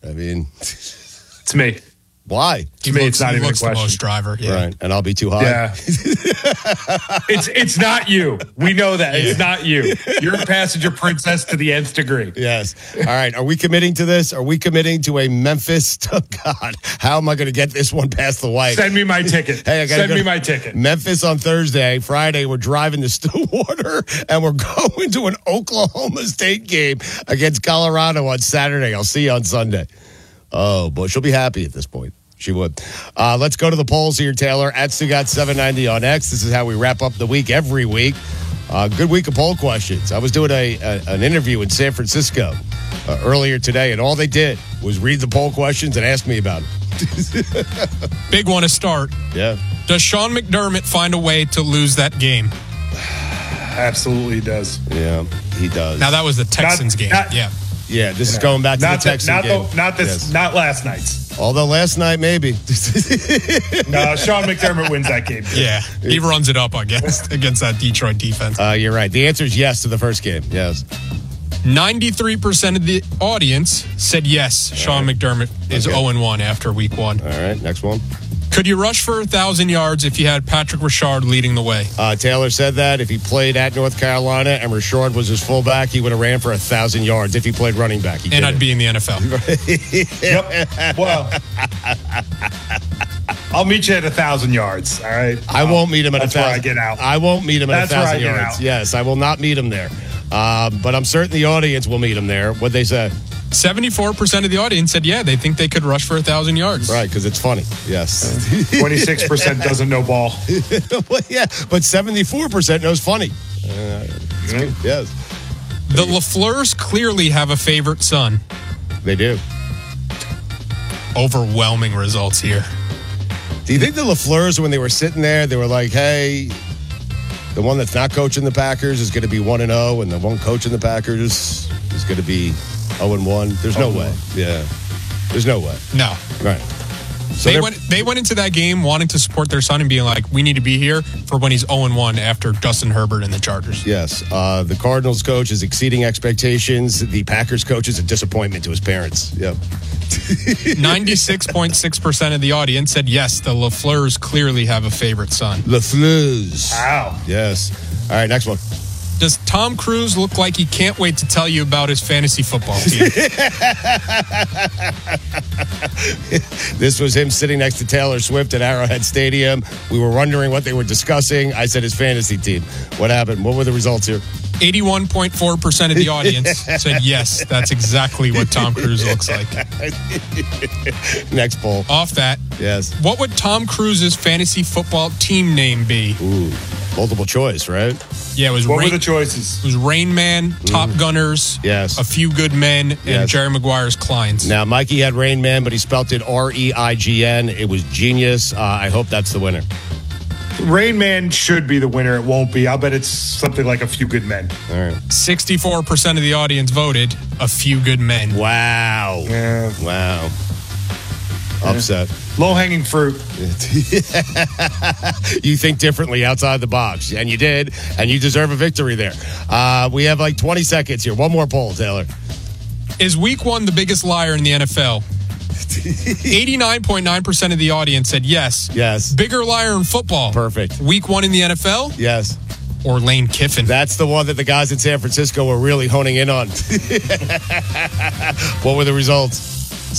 I mean, it's me. Why? To me, it's not even a question. The most driver, yeah. Right, and I'll be too high. Yeah. It's not you. We know that. It's not you. You're a passenger princess to the nth degree. Yes. All right. Are we committing to this? Are we committing to a Memphis? Oh, God. How am I going to get this one past the white? Send me my ticket. Hey, Send me my ticket. Memphis on Thursday. Friday, we're driving to Stillwater, and we're going to an Oklahoma State game against Colorado on Saturday. I'll see you on Sunday. Oh, boy. She'll be happy at this point. She would. Let's go to the polls here, Taylor. At Stugat790 on X. This is how we wrap up the week every week. Good week of poll questions. I was doing an interview in San Francisco earlier today, and all they did was read the poll questions and ask me about it. Big one to start. Yeah. Does Sean McDermott find a way to lose that game? Absolutely does. Yeah, he does. Now, that was the Texans game. Yeah, this is going back to the Texans game. Not last night's. Although last night, maybe. No, Sean McDermott wins that game. Yeah, he runs it up against that Detroit defense. You're right. The answer is yes to the first game. Yes. 93% of the audience said yes, Sean McDermott is 0-1 after week one. All right, next one. Could you rush for 1,000 yards if you had Patrick Rashard leading the way? Taylor said that if he played at North Carolina and Rashard was his fullback, he would have ran for 1,000 yards if he played running back. And I'd be in the NFL. Yep. Well, I'll meet you at 1,000 yards. All right. I won't meet him at 1,000. That's where I get out. I won't meet him at 1,000 yards. Out. Yes, I will not meet him there. But I'm certain the audience will meet him there. What'd they say? 74% of the audience said, yeah, they think they could rush for 1,000 yards. Right, because it's funny. Yes. 26% doesn't know ball. Well, yeah, but 74% knows funny. Yes. The LaFleurs clearly have a favorite son. They do. Overwhelming results here. Do you think the LaFleurs, when they were sitting there, they were like, hey, the one that's not coaching the Packers is going to be 1-0, and the one coaching the Packers is going to be 0-1. There's no way. Yeah. There's no way. No. Right. So they went into that game wanting to support their son and being like, we need to be here for when he's 0-1 after Justin Herbert and the Chargers. Yes. The Cardinals coach is exceeding expectations. The Packers coach is a disappointment to his parents. Yep. 96.6% of the audience said yes, the LaFleurs clearly have a favorite son. LaFleurs. Wow. Yes. All right, next one. Does Tom Cruise look like he can't wait to tell you about his fantasy football team? This was him sitting next to Taylor Swift at Arrowhead Stadium. We were wondering what they were discussing. I said his fantasy team. What happened? What were the results here? 81.4% of the audience said yes, that's exactly what Tom Cruise looks like. Next poll. Off that. Yes. What would Tom Cruise's fantasy football team name be? Ooh, multiple choice, right? Yeah, it was What were the choices? It was Rain Man, Top Gunners, yes, A Few Good Men, and Jerry Maguire's Clients. Now, Mikey had Rain Man, but he spelt it R-E-I-G-N. It was genius. I hope that's the winner. Rain Man should be the winner. It won't be. I'll bet it's something like A Few Good Men. All right. 64% of the audience voted A Few Good Men. Wow. Yeah. Wow. Upset. Low-hanging fruit. You think differently outside the box, and you did, and you deserve a victory there. We have like 20 seconds here. One more poll, Taylor. Is week one the biggest liar in the NFL? 89.9% of the audience said yes. Yes. Bigger liar in football. Perfect. Week one in the NFL? Yes. Or Lane Kiffin. That's the one that the guys in San Francisco were really honing in on. What were the results?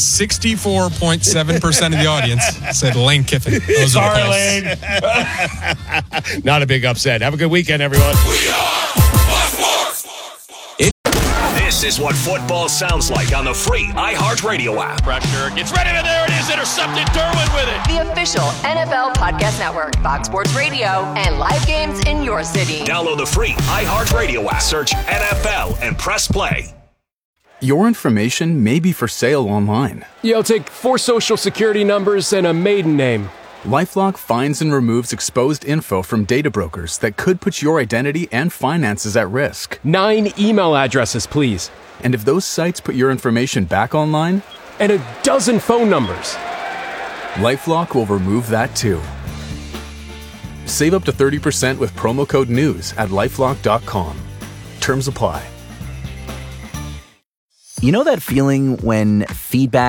64.7% of the audience said Lane Kiffin. Sorry, Lane. Not a big upset. Have a good weekend, everyone. We are This is what football sounds like on the free iHeartRadio app. Pressure gets ready, and there it is. Intercepted. Derwin with it. The official NFL Podcast Network, Fox Sports Radio, and live games in your city. Download the free iHeartRadio app. Search NFL and press play. Your information may be for sale online. I'll take 4 social security numbers and a maiden name. LifeLock finds and removes exposed info from data brokers that could put your identity and finances at risk. 9 email addresses, please. And if those sites put your information back online? And a dozen phone numbers. LifeLock will remove that too. Save up to 30% with promo code NEWS at LifeLock.com. Terms apply. You know that feeling when feedback